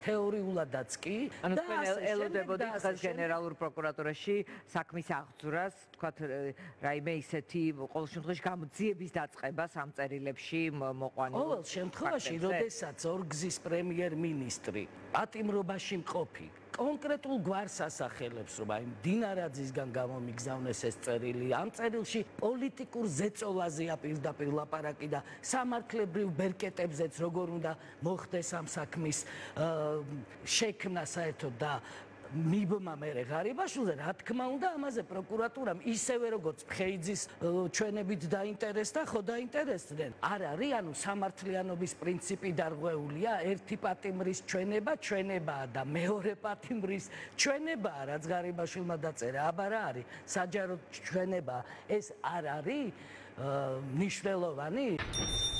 თეორიულადაც კი ანუ თქვენ ელოდებოდით დღეს გენერალურ პროკურატურაში საქმის აღძვრას, თქვათ რაიმე ისეთი ყოველ შემთხვევაში გამოძიების დაწყებას ამ წერილებში მოყვანილ. ყოველ შემთხვევაში, როდესაც ორგზის პრემიერ-მინისტრი პატიმრობაში მყოფი კონკრეტულ გვარს ასახელებს, რომ აი დინარაძისგან გამომიგზავნეს ეს წერილი, ამ წერილში პოლიტიკურ ზეწოლაზეა პირდაპირ ლაპარაკი და სამართლებრივ ბერკეტებზეც როგორ უნდა მოხდეს ამ საქმის შექმნა საერთოდ და მიბმა მერე ღარიბაშვილზე, რა თქმა უნდა, ამაზე პროკურატურამ ისევე როგორც ხეიძის ჩვენებით დაინტერესდა, ხო დაინტერესდნენ. არ არის, ანუ სამართლიანობის პრინციპი დარღვეულია, ერთი პატიმრის ჩვენებაა და მეორე პატიმრის ჩვენებაა, რაც ღარიბაშვილმა დაწერა. აბა რა არის? საჯაროდ ჩვენება ეს არ არის მნიშვნელოვანი?